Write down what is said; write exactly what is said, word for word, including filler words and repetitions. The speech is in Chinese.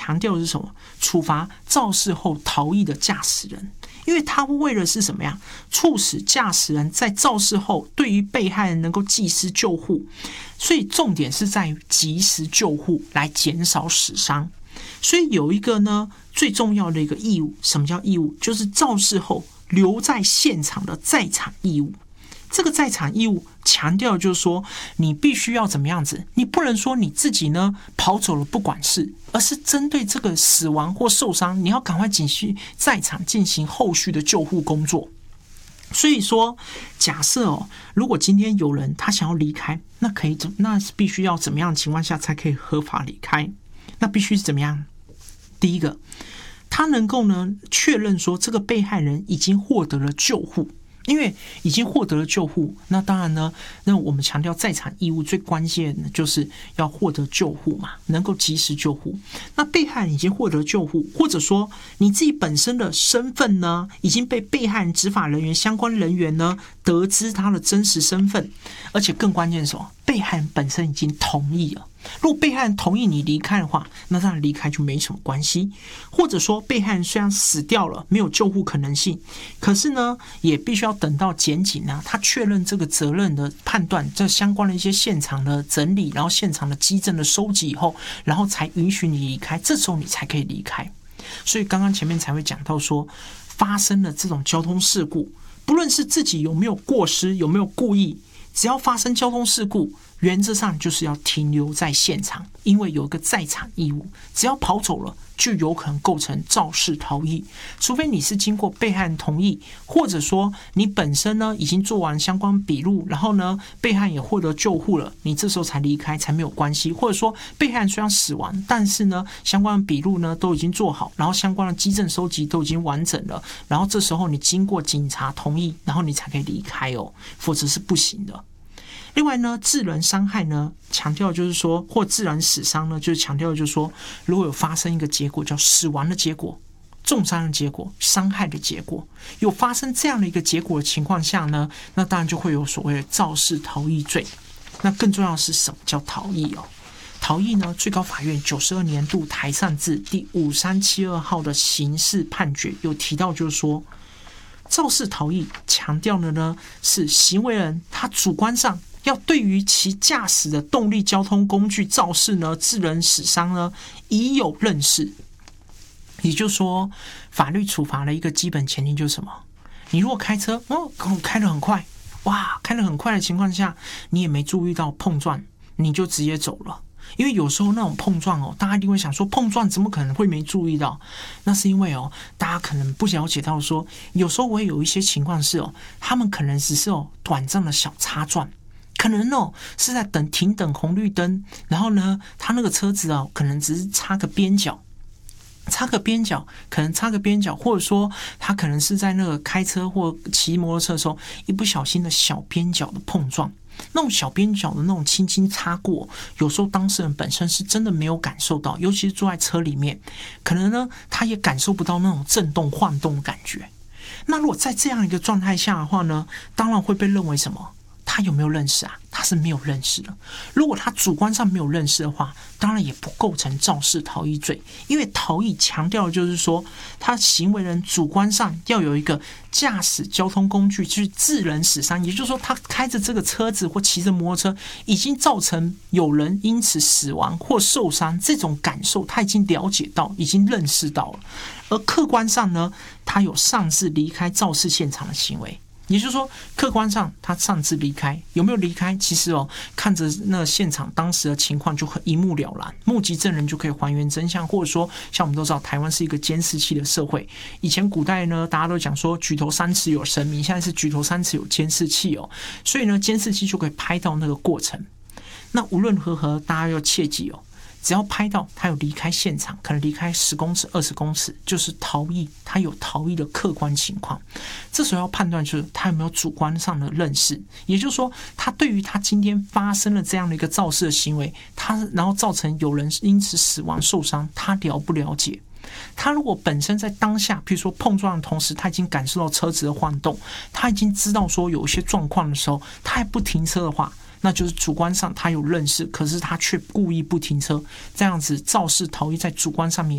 强调的是什么？处罚肇事后逃逸的驾驶人，因为他为了是什么呀？促使驾驶人在肇事后对于被害人能够及时救护，所以重点是在于及时救护来减少死伤。所以有一个呢最重要的一个义务，什么叫义务？就是肇事后留在现场的在场义务。这个在场义务强调就是说，你必须要怎么样子？你不能说你自己呢跑走了不管事，而是针对这个死亡或受伤，你要赶快继续在场进行后续的救护工作。所以说，假设哦，如果今天有人他想要离开，那可以怎？那是必须要怎么样的情况下才可以合法离开？那必须是怎么样？第一个，他能够呢确认说这个被害人已经获得了救护。因为已经获得了救护，那当然呢，那我们强调在场义务最关键的就是要获得救护嘛，能够及时救护。那被害人已经获得救护，或者说你自己本身的身份呢，已经被被害人执法人员相关人员呢得知他的真实身份，而且更关键是什么？被害人本身已经同意了。如果被害人同意你离开的话，那当然离开就没什么关系。或者说被害人虽然死掉了，没有救护可能性，可是呢也必须要等到检警啊他确认这个责任的判断，这相关的一些现场的整理，然后现场的基证的收集以后，然后才允许你离开，这时候你才可以离开。所以刚刚前面才会讲到说，发生了这种交通事故，不论是自己有没有过失，有没有故意，只要发生交通事故，原则上就是要停留在现场，因为有一个在场义务，只要跑走了就有可能构成肇事逃逸，除非你是经过被害人同意，或者说你本身呢已经做完相关笔录，然后呢被害人也获得救护了，你这时候才离开才没有关系。或者说被害人虽然死亡，但是呢相关的笔录呢都已经做好，然后相关的基证收集都已经完整了，然后这时候你经过警察同意，然后你才可以离开哦，否则是不行的。另外呢，致人伤害呢，强调就是说，或致人死伤呢，就是强调就是说，如果有发生一个结果叫死亡的结果、重伤的结果、伤害的结果，有发生这样的一个结果的情况下呢，那当然就会有所谓的肇事逃逸罪。那更重要的是什么叫逃逸哦？逃逸呢，最高法院九十二年度台上字第五三七二号的刑事判决有提到，就是说，肇事逃逸强调的呢是行为人他主观上要对于其驾驶的动力交通工具肇事呢，致人死伤呢，已有认识。也就是说，法律处罚的一个基本前提就是什么？你如果开车，哦，开得很快，哇，开得很快的情况下，你也没注意到碰撞，你就直接走了。因为有时候那种碰撞哦，大家一定会想说，碰撞怎么可能会没注意到？那是因为哦，大家可能不了解到说，有时候我也有一些情况是哦，他们可能只是哦短暂的小擦撞。可能哦是在等停等红绿灯，然后呢，他那个车子哦，可能只是擦个边角，擦个边角，可能擦个边角，或者说他可能是在那个开车或骑摩托车的时候，一不小心的小边角的碰撞，那种小边角的那种轻轻擦过，有时候当事人本身是真的没有感受到，尤其是坐在车里面，可能呢他也感受不到那种震动晃动的感觉。那如果在这样一个状态下的话呢，当然会被认为什么？他有没有认识啊？他是没有认识的。如果他主观上没有认识的话，当然也不构成肇事逃逸罪，因为逃逸强调的就是说，他行为人主观上要有一个驾驶交通工具去致人死伤，也就是说，他开着这个车子或骑着摩托车，已经造成有人因此死亡或受伤，这种感受他已经了解到，已经认识到了。而客观上呢，他有擅自离开肇事现场的行为。也就是说，客观上他擅自离开，有没有离开？其实哦，看着那现场当时的情况就很一目了然，目击证人就可以还原真相。或者说，像我们都知道，台湾是一个监视器的社会。以前古代呢，大家都讲说举头三尺有神明，现在是举头三尺有监视器哦。所以呢，监视器就可以拍到那个过程。那无论如何，大家要切记哦。只要拍到他有离开现场，可能离开十公尺、二十公尺，就是逃逸，他有逃逸的客观情况。这时候要判断就是他有没有主观上的认识，也就是说，他对于他今天发生了这样的一个肇事的行为，他然后造成有人因此死亡受伤，他了不了解？他如果本身在当下，譬如说碰撞的同时，他已经感受到车子的晃动，他已经知道说有一些状况的时候，他还不停车的话，那就是主观上他有认识，可是他却故意不停车，这样子肇事逃逸在主观上面